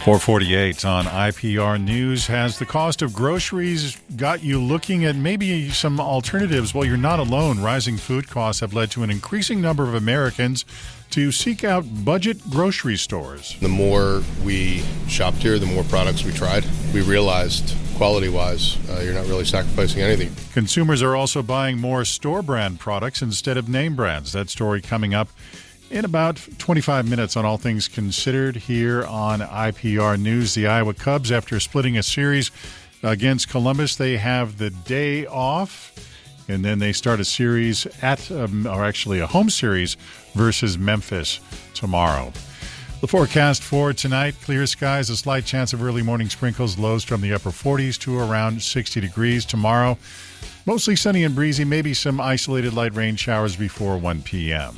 448 on IPR News. Has the cost of groceries got you looking at maybe some alternatives? Well, you're not alone. Rising food costs have led to an increasing number of Americans to seek out budget grocery stores. The more we shopped here, the more products we tried. We realized quality-wise, you're not really sacrificing anything. Consumers are also buying more store-brand products instead of name brands. That story coming up in about 25 minutes on All Things Considered here on IPR News. The Iowa Cubs, after splitting a series against Columbus, they have the day off, and then they start a series a home series versus Memphis tomorrow. The forecast for tonight: clear skies, a slight chance of early morning sprinkles, lows from the upper 40s to around 60 degrees. Tomorrow, mostly sunny and breezy, maybe some isolated light rain showers before 1 p.m.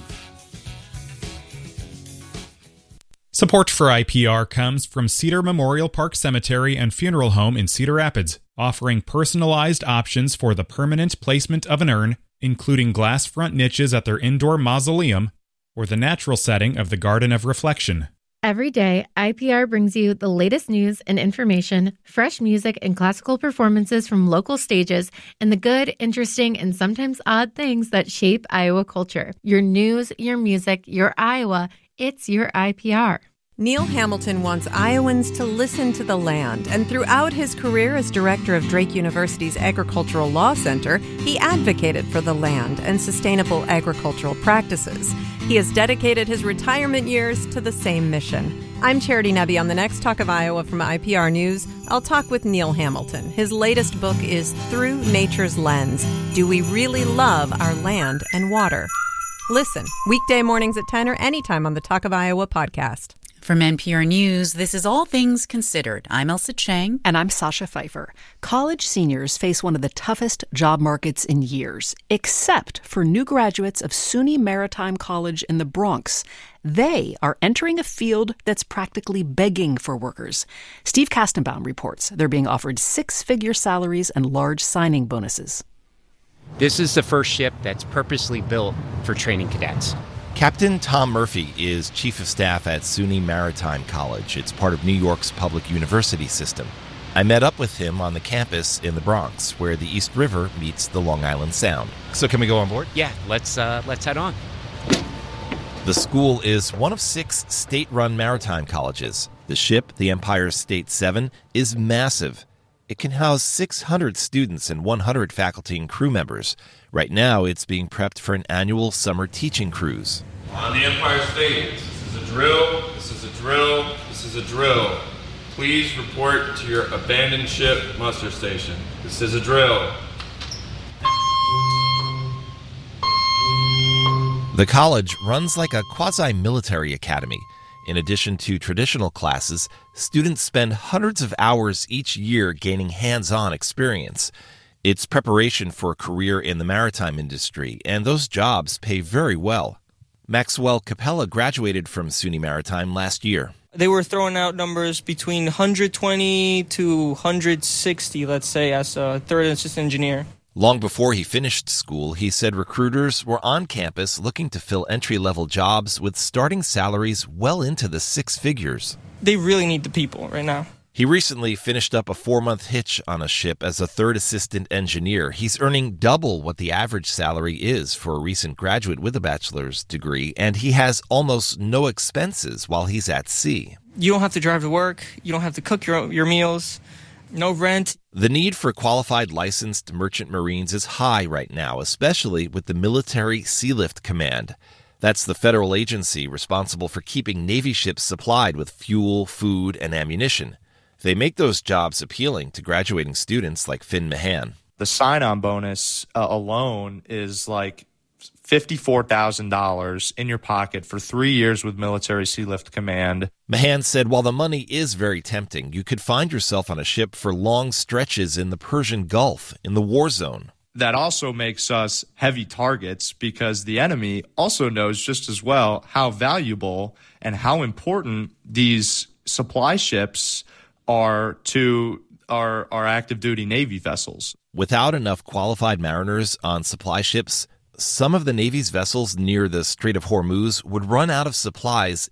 Support for IPR comes from Cedar Memorial Park Cemetery and Funeral Home in Cedar Rapids, offering personalized options for the permanent placement of an urn, including glass front niches at their indoor mausoleum or the natural setting of the Garden of Reflection. Every day, IPR brings you the latest news and information, fresh music and classical performances from local stages, and the good, interesting, and sometimes odd things that shape Iowa culture. Your news, your music, your Iowa, it's your IPR. Neil Hamilton wants Iowans to listen to the land, and throughout his career as director of Drake University's Agricultural Law Center, he advocated for the land and sustainable agricultural practices. He has dedicated his retirement years to the same mission. I'm Charity Nebbe. On the next Talk of Iowa from IPR News, I'll talk with Neil Hamilton. His latest book is Through Nature's Lens: Do We Really Love Our Land and Water? Listen, weekday mornings at 10 or anytime on the Talk of Iowa podcast. From NPR News, this is All Things Considered. I'm Elsa Chang. And I'm Sasha Pfeiffer. College seniors face one of the toughest job markets in years, except for new graduates of SUNY Maritime College in the Bronx. They are entering a field that's practically begging for workers. Steve Kastenbaum reports they're being offered six-figure salaries and large signing bonuses. This is the first ship that's purposely built for training cadets. Captain Tom Murphy is chief of staff at SUNY Maritime College. It's part of New York's public university system. I met up with him on the campus in the Bronx, where the East River meets the Long Island Sound. So can we go on board? Yeah, let's head on. The school is one of 6 state-run maritime colleges. The ship, the Empire State 7, is massive. It can house 600 students and 100 faculty and crew members. Right now, it's being prepped for an annual summer teaching cruise. On the Empire State, this is a drill, this is a drill, this is a drill. Please report to your abandoned ship muster station. This is a drill. The college runs like a quasi-military academy. In addition to traditional classes, students spend hundreds of hours each year gaining hands-on experience. It's preparation for a career in the maritime industry, and those jobs pay very well. Maxwell Capella graduated from SUNY Maritime last year. They were throwing out numbers between 120 to 160, let's say, as a third assistant engineer. Long before he finished school, he said recruiters were on campus looking to fill entry-level jobs with starting salaries well into the 6 figures. They really need the people right now. He recently finished up a 4-month hitch on a ship as a third assistant engineer. He's earning double what the average salary is for a recent graduate with a bachelor's degree, and he has almost no expenses while he's at sea. You don't have to drive to work. You don't have to cook your meals. No rent. The need for qualified licensed merchant marines is high right now, especially with the Military Sealift Command. That's the federal agency responsible for keeping Navy ships supplied with fuel, food, and ammunition. They make those jobs appealing to graduating students like Finn Mahan. The sign-on bonus alone is like $54,000 in your pocket for 3 years with Military Sealift Command. Mahan said while the money is very tempting, you could find yourself on a ship for long stretches in the Persian Gulf, in the war zone. That also makes us heavy targets because the enemy also knows just as well how valuable and how important these supply ships are to our active duty Navy vessels. Without enough qualified mariners on supply ships, some of the Navy's vessels near the Strait of Hormuz would run out of supplies